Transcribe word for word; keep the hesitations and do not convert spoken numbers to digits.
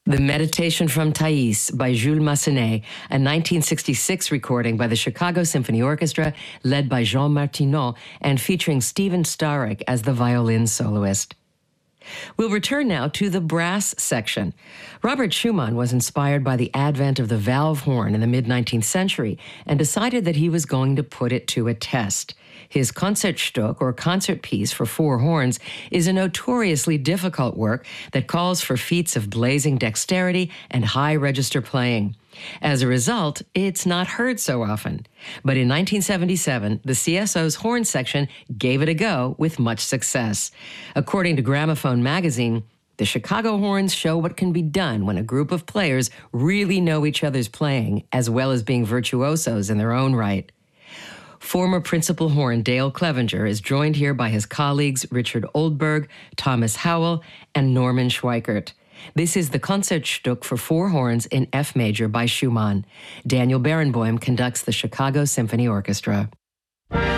The Meditation from Thais by Jules Massenet, a nineteen sixty-six recording by the Chicago Symphony Orchestra, led by Jean Martineau and featuring Stephen Starek as the violin soloist. We'll return now to the brass section. Robert Schumann was inspired by the advent of the valve horn in the mid-nineteenth century and decided that he was going to put it to a test. His Concertstück, or concert piece for four horns, is a notoriously difficult work that calls for feats of blazing dexterity and high register playing. As a result, it's not heard so often. But in nineteen seventy-seven, the C S O's horn section gave it a go with much success. According to Gramophone magazine, the Chicago horns show what can be done when a group of players really know each other's playing, as well as being virtuosos in their own right. Former principal horn Dale Clevenger is joined here by his colleagues Richard Oldberg, Thomas Howell, and Norman Schweikert. This is the Concertstück for four horns in F major by Schumann. Daniel Barenboim conducts the Chicago Symphony Orchestra.